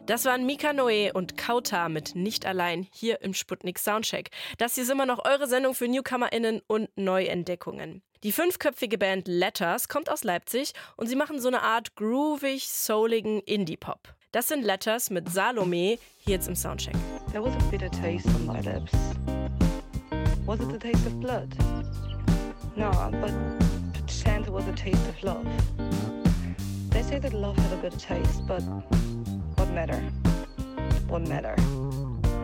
Das waren Mika Noe und Kauta mit Nicht allein hier im Sputnik Soundcheck. Das hier ist immer noch eure Sendung für NewcomerInnen und Neuentdeckungen. Die 5-köpfige Band Letters kommt aus Leipzig und sie machen so eine Art groovig, souligen Indie-Pop. Das sind Letters mit Salome hier jetzt im Soundcheck. There was a bitter taste on my lips. Was it the taste of blood? No, but chance it was a taste of love. They say that love had a bitter taste, but what matter? What matter?